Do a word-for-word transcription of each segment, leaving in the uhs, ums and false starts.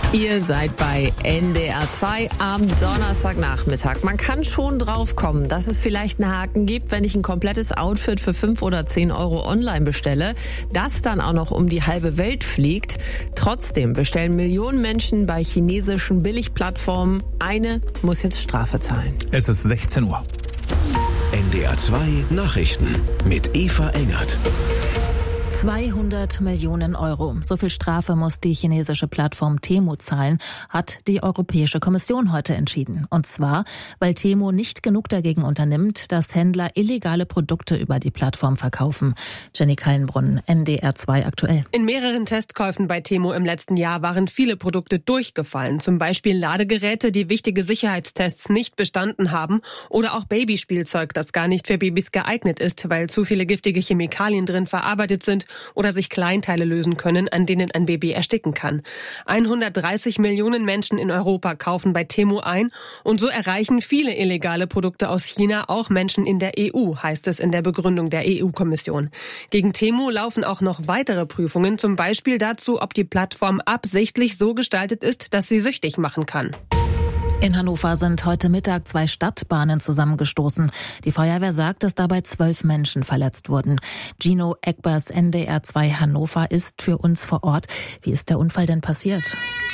Ihr seid bei N D R zwei am Donnerstagnachmittag. Man kann schon drauf kommen, dass es vielleicht einen Haken gibt, wenn ich ein komplettes Outfit für fünf oder zehn Euro online bestelle, das dann auch noch um die halbe Welt fliegt. Trotzdem bestellen Millionen Menschen bei chinesischen Billigplattformen. Eine muss jetzt Strafe zahlen. Es ist sechzehn Uhr. N D R zwei Nachrichten mit Eva Engert. zweihundert Millionen Euro. So viel Strafe muss die chinesische Plattform Temu zahlen, hat die Europäische Kommission heute entschieden. Und zwar, weil Temu nicht genug dagegen unternimmt, dass Händler illegale Produkte über die Plattform verkaufen. Jenny Kallenbrunn, N D R zwei aktuell. In mehreren Testkäufen bei Temu im letzten Jahr waren viele Produkte durchgefallen. Zum Beispiel Ladegeräte, die wichtige Sicherheitstests nicht bestanden haben, oder auch Babyspielzeug, das gar nicht für Babys geeignet ist, weil zu viele giftige Chemikalien drin verarbeitet sind oder sich Kleinteile lösen können, an denen ein Baby ersticken kann. hundertdreißig Millionen Menschen in Europa kaufen bei Temu ein und so erreichen viele illegale Produkte aus China auch Menschen in der E U, heißt es in der Begründung der E U-Kommission. Gegen Temu laufen auch noch weitere Prüfungen, zum Beispiel dazu, ob die Plattform absichtlich so gestaltet ist, dass sie süchtig machen kann. In Hannover sind heute Mittag zwei Stadtbahnen zusammengestoßen. Die Feuerwehr sagt, dass dabei zwölf Menschen verletzt wurden. Gino Eckbers, N D R zwei Hannover, ist für uns vor Ort. Wie ist der Unfall denn passiert?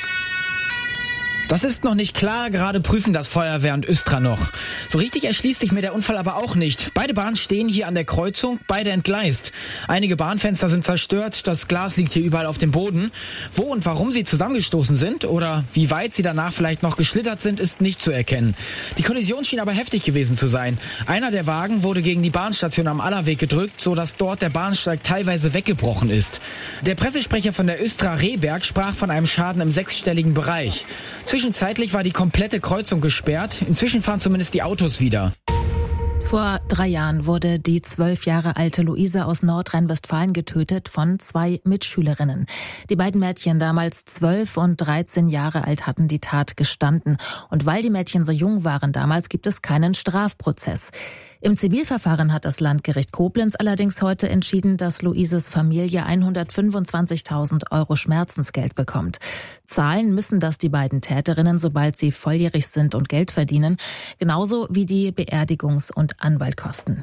Das ist noch nicht klar, gerade prüfen das Feuerwehr und Östra noch. So richtig erschließt sich mir der Unfall aber auch nicht. Beide Bahnen stehen hier an der Kreuzung, beide entgleist. Einige Bahnfenster sind zerstört, das Glas liegt hier überall auf dem Boden. Wo und warum sie zusammengestoßen sind oder wie weit sie danach vielleicht noch geschlittert sind, ist nicht zu erkennen. Die Kollision schien aber heftig gewesen zu sein. Einer der Wagen wurde gegen die Bahnstation am Allerweg gedrückt, sodass dort der Bahnsteig teilweise weggebrochen ist. Der Pressesprecher von der Östra Rehberg sprach von einem Schaden im sechsstelligen Bereich. Zwischenzeitlich war die komplette Kreuzung gesperrt. Inzwischen fahren zumindest die Autos wieder. Vor drei Jahren wurde die zwölf Jahre alte Luise aus Nordrhein-Westfalen getötet von zwei Mitschülerinnen. Die beiden Mädchen, damals zwölf und dreizehn Jahre alt, hatten die Tat gestanden. Und weil die Mädchen so jung waren damals, gibt es keinen Strafprozess. Im Zivilverfahren hat das Landgericht Koblenz allerdings heute entschieden, dass Luises Familie hundertfünfundzwanzigtausend Euro Schmerzensgeld bekommt. Zahlen müssen das die beiden Täterinnen, sobald sie volljährig sind und Geld verdienen, genauso wie die Beerdigungs- und Anwaltkosten.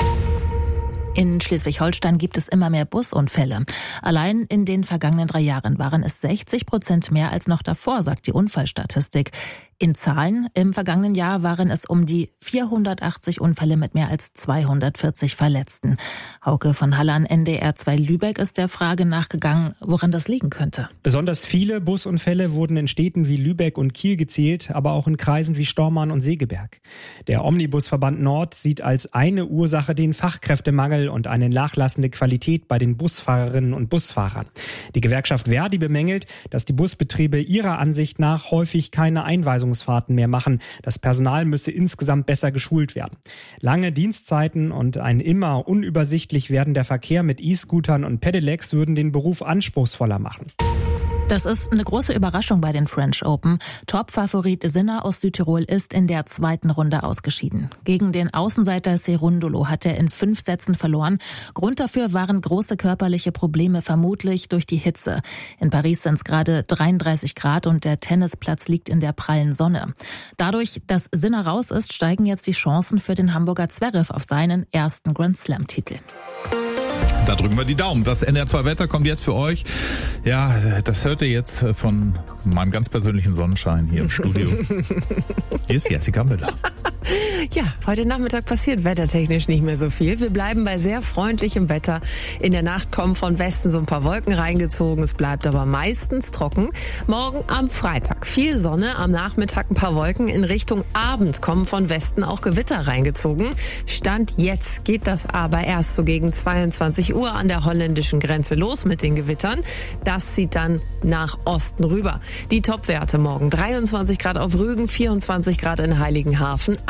In Schleswig-Holstein gibt es immer mehr Busunfälle. Allein in den vergangenen drei Jahren waren es sechzig Prozent mehr als noch davor, sagt die Unfallstatistik. In Zahlen, im vergangenen Jahr waren es um die vierhundertachtzig Unfälle mit mehr als zweihundertvierzig Verletzten. Hauke von Hallan, N D R zwei Lübeck, ist der Frage nachgegangen, woran das liegen könnte. Besonders viele Busunfälle wurden in Städten wie Lübeck und Kiel gezählt, aber auch in Kreisen wie Stormarn und Segeberg. Der Omnibusverband Nord sieht als eine Ursache den Fachkräftemangel und eine nachlassende Qualität bei den Busfahrerinnen und Busfahrern. Die Gewerkschaft Verdi bemängelt, dass die Busbetriebe ihrer Ansicht nach häufig keine Einweisungsfahrten mehr machen. Das Personal müsse insgesamt besser geschult werden. Lange Dienstzeiten und ein immer unübersichtlich werdender Verkehr mit E-Scootern und Pedelecs würden den Beruf anspruchsvoller machen. Das ist eine große Überraschung bei den French Open. Top-Favorit Sinner aus Südtirol ist in der zweiten Runde ausgeschieden. Gegen den Außenseiter Cerundolo hat er in fünf Sätzen verloren. Grund dafür waren große körperliche Probleme, vermutlich durch die Hitze. In Paris sind es gerade dreiunddreißig Grad und der Tennisplatz liegt in der prallen Sonne. Dadurch, dass Sinner raus ist, steigen jetzt die Chancen für den Hamburger Zverev auf seinen ersten Grand-Slam-Titel. Da drücken wir die Daumen. Das N D R zwei Wetter kommt jetzt für euch. Ja, das hört ihr jetzt von meinem ganz persönlichen Sonnenschein hier im Studio. Hier ist Jessica Müller. Ja, heute Nachmittag passiert wettertechnisch nicht mehr so viel. Wir bleiben bei sehr freundlichem Wetter. In der Nacht kommen von Westen so ein paar Wolken reingezogen. Es bleibt aber meistens trocken. Morgen am Freitag viel Sonne, am Nachmittag ein paar Wolken. In Richtung Abend kommen von Westen auch Gewitter reingezogen. Stand jetzt geht das aber erst so gegen zweiundzwanzig Uhr an der holländischen Grenze los mit den Gewittern. Das zieht dann nach Osten rüber. Die Topwerte morgen: dreiundzwanzig Grad auf Rügen, vierundzwanzig Grad in Heiligenhafen,